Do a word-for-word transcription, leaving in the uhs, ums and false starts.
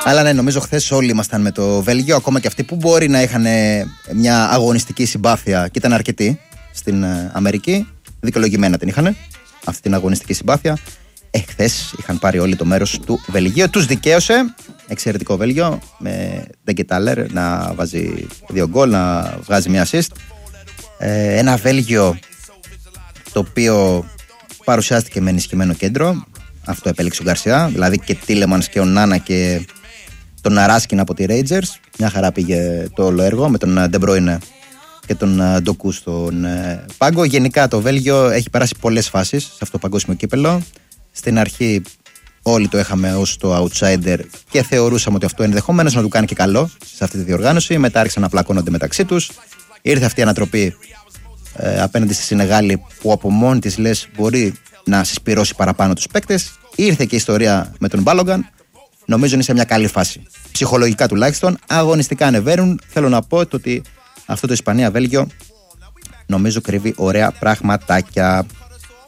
Αλλά ναι, νομίζω χθες όλοι ήμασταν με το Βέλγιο, ακόμα και αυτοί που μπορεί να είχαν μια αγωνιστική συμπάθεια και ήταν αρκετοί στην Αμερική. Δικαιολογημένα την είχαν αυτή την αγωνιστική συμπάθεια. Εχθές είχαν πάρει όλοι το μέρος του Βελγίου. Τους δικαίωσε. Εξαιρετικό Βέλγιο. Με Ντεγκετάλερ να βάζει δύο γκολ, να βγάζει μια assist. Ε, ένα Βέλγιο το οποίο παρουσιάστηκε με ενισχυμένο κέντρο. Αυτό επέλεξε ο Γκαρσιά. Δηλαδή και Τίλεμανς και ο Νάνα και τον Αράσκιν από τη Rangers. Μια χαρά πήγε το όλο έργο με τον Ντεμπρόινε και τον Ντοκού στον πάγκο. Γενικά το Βέλγιο έχει περάσει πολλές φάσεις σε αυτό το παγκόσμιο κύπελο. Στην αρχή όλοι το είχαμε ως το outsider και θεωρούσαμε ότι αυτό ενδεχομένως να του κάνει και καλό σε αυτή τη διοργάνωση. Μετά άρχισαν να πλακώνονται μεταξύ τους. Ήρθε αυτή η ανατροπή ε, απέναντι στη Σενεγάλη που από μόνη της λες μπορεί να συσπυρώσει παραπάνω τους παίκτες. Ήρθε και η ιστορία με τον Μπάλογκαν. Νομίζω είναι σε μια καλή φάση. Ψυχολογικά τουλάχιστον. Αγωνιστικά ανεβαίνουν. Θέλω να πω ότι αυτό το Ισπανία-Βέλγιο νομίζω κρύβει ωραία πραγματάκια.